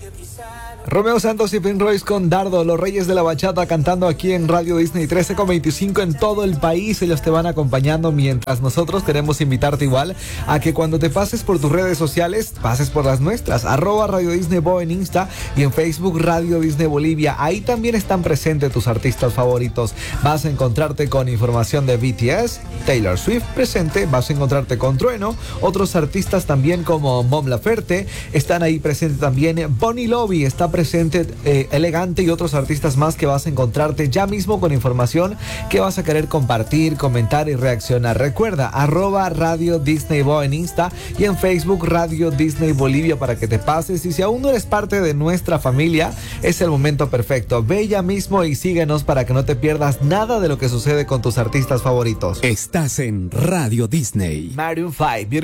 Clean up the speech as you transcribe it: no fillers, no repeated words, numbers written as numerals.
Romeo Santos y Prince Royce con Dardo, los reyes de la bachata, cantando aquí en Radio Disney 13,25 en todo el país. Ellos te van acompañando, mientras nosotros queremos invitarte igual a que cuando te pases por tus redes sociales, pases por las nuestras, @Radio Disney Bo en Insta y en Facebook Radio Disney Bolivia. Ahí también están presentes tus artistas favoritos. Vas a encontrarte con información de BTS, Taylor Swift presente, vas a encontrarte con Trueno, otros artistas también como Mon Laferte, están ahí presentes también Bonnie Lobby, está presente Elegante y otros artistas más que vas a encontrarte ya mismo con información que vas a querer compartir, comentar y reaccionar. Recuerda, @Radio Disney Bo en Insta y en Facebook Radio Disney Bolivia para que te pases. Y si aún no eres parte de nuestra familia, es el momento perfecto. Ve ya mismo y síguenos para que no te pierdas nada de lo que sucede con tus artistas favoritos. Estás en Radio Disney. Maroon 5.